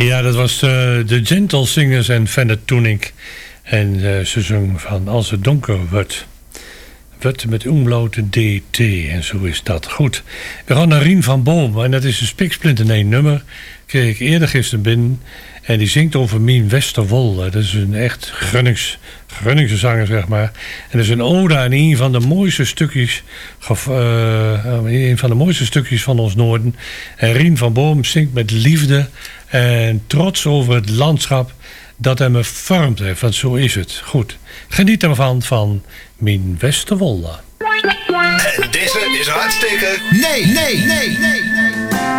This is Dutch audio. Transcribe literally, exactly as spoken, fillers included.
Ja, dat was uh, de Gentle Singers en Fender Tunic. En uh, ze zong van Als het donker wordt. Wordt met umlaut D T. En zo is dat. Goed. We gaan naar Rien van Boom. En dat is een spiksplinterneem nummer. Kreeg ik eerder gisteren binnen. En die zingt over Mien Westerwol. Dat is een echt Grunnings, Grunningse zanger, zeg maar. En dat is een ode aan een van de mooiste stukjes, uh, een van de mooiste stukjes van ons noorden. En Rien van Boom zingt met liefde en trots over het landschap dat hem vormt heeft. Want zo is het. Goed. Geniet ervan van Mien Westerwol. En deze is hartstikke... Nee, nee, nee, nee, nee.